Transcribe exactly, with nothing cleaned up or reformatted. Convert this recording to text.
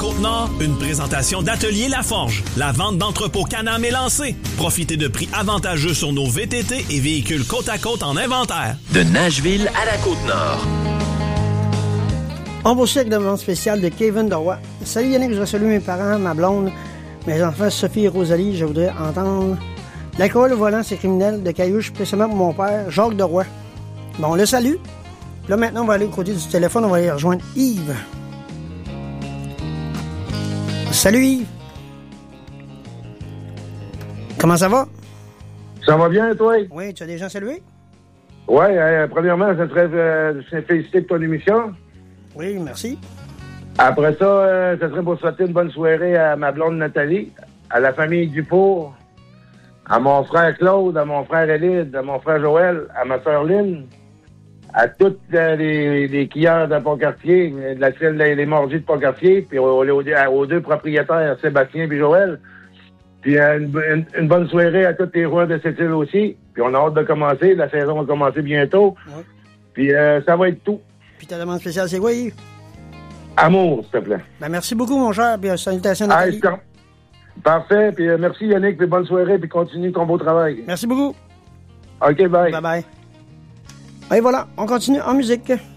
Côte-Nord, une présentation d'Atelier Laforge. La vente d'entrepôts Can-Am est lancée. Profitez de prix avantageux sur nos V T T et véhicules côte à côte en inventaire. De Nashville à la Côte-Nord. On poursuit avec la demande spéciale de Kevin Doroy. Salut Yannick, je voudrais saluer mes parents, ma blonde, mes enfants Sophie et Rosalie. Je voudrais entendre L'alcool au volant, c'est criminel de Caillouche, spécialement pour mon père, Jacques Doroy. Bon, on le salue. Là, maintenant, on va aller au côté du téléphone, on va aller rejoindre Yves. Salut Yves. Comment ça va? Ça va bien, toi? Oui, tu as des gens salués? Oui, euh, premièrement, je voudrais euh, féliciter pour ton émission. Oui, merci. Après ça, euh, ça serait pour souhaiter une bonne soirée à ma blonde Nathalie, à la famille Dufour, à mon frère Claude, à mon frère Élide, à mon frère Joël, à ma sœur Lynn, à toutes euh, les, les quilleurs de Pont-Cartier, de la celle les, les mordis de Pont-Cartier, puis aux, aux, aux deux propriétaires, Sébastien et Joël. Puis euh, une, une, une bonne soirée à tous les rois de cette île aussi. Puis on a hâte de commencer. La saison va commencer bientôt. Ouais. Puis euh, ça va être tout. Puis ta demande spéciale, c'est quoi, Yves? Amour, s'il te plaît. Ben, merci beaucoup, mon cher. Puis euh, salutations à Nathalie. Ah, parfait. Puis euh, merci, Yannick. Puis bonne soirée. Puis continue ton beau travail. Merci beaucoup. OK, bye. Bye-bye. Et voilà, on continue en musique.